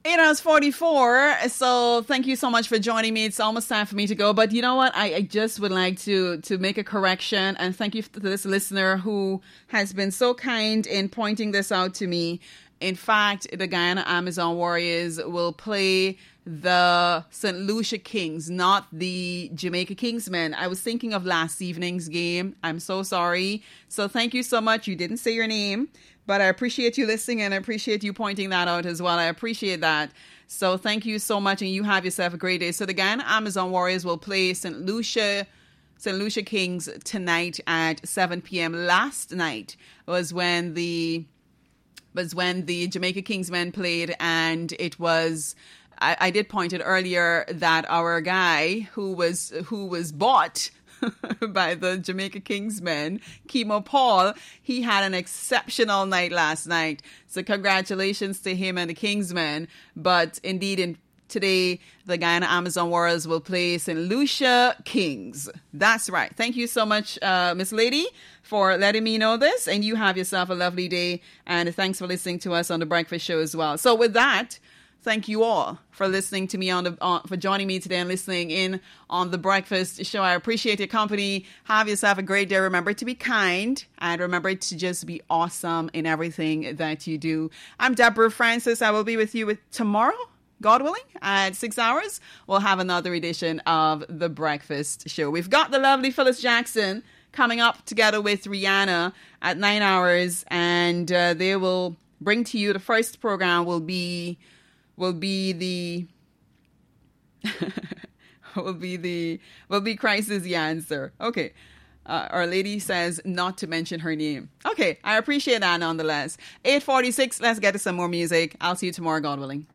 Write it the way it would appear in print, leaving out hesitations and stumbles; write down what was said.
8 hours 44. So thank you so much for joining me. It's almost time for me to go. But you know what? I just would like to make a correction. And thank you to this listener who has been so kind in pointing this out to me. In fact, the Guyana Amazon Warriors will play the St. Lucia Kings, not the Jamaica Kingsmen. I was thinking of last evening's game. I'm so sorry. So thank you so much. You didn't say your name, but I appreciate you listening and I appreciate you pointing that out as well. I appreciate that. So thank you so much and you have yourself a great day. So the Guyana Amazon Warriors will play St. Lucia Kings tonight at 7 p.m. Last night was when the Jamaica Kingsmen played, and it was, I did point it earlier that our guy who was bought by the Jamaica Kingsmen, Kemo Paul, he had an exceptional night last night. So congratulations to him and the Kingsmen. But indeed, today, the Guyana Amazon Warriors will play St. Lucia Kings. That's right. Thank you so much, Miss Lady, for letting me know this. And you have yourself a lovely day. And thanks for listening to us on The Breakfast Show as well. So with that, thank you all for listening to me for joining me today and listening in on The Breakfast Show. I appreciate your company. Have yourself a great day. Remember to be kind and remember to just be awesome in everything that you do. I'm Deborah Francis. I will be with you tomorrow, God willing, at 6 hours. We'll have another edition of The Breakfast Show. We've got the lovely Phyllis Jackson coming up together with Rihanna at 9 hours, and they will bring to you, the first program will be Christ is the answer. Okay. Our lady says not to mention her name. Okay, I appreciate that nonetheless. 8:46, let's get to some more music. I'll see you tomorrow, God willing.